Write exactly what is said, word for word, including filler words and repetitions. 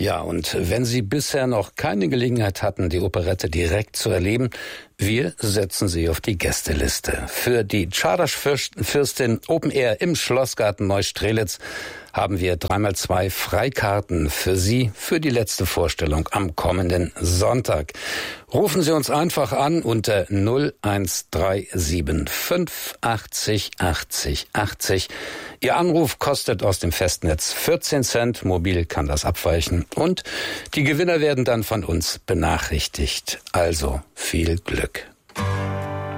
Ja, und wenn Sie bisher noch keine Gelegenheit hatten, die Operette direkt zu erleben, wir setzen Sie auf die Gästeliste. Für die Czardas-Fürstin Open Air im Schlossgarten Neustrelitz haben wir dreimal zwei Freikarten für Sie für die letzte Vorstellung am kommenden Sonntag. Rufen Sie uns einfach an unter null eins drei sieben fünf achtzig achtzig achtzig. Ihr Anruf kostet aus dem Festnetz vierzehn Cent, mobil kann das abweichen und die Gewinner werden dann von uns benachrichtigt. Also viel Glück.